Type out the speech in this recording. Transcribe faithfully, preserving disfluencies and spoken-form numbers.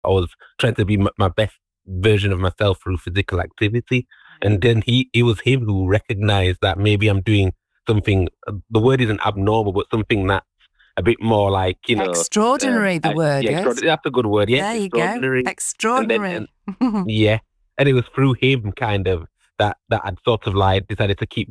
I was trying to be m my best version of myself through physical activity, and then he it was him who recognized that maybe I'm doing something, uh, the word isn't abnormal, but something that's a bit more like, you know, um, Extraordinary, the uh, word yeah, is. extraordi that's a good word, yeah, There you go. extraordinary, and then and Extraordinary. yeah, and it was through him kind of that that I'd sort of, like, decided to keep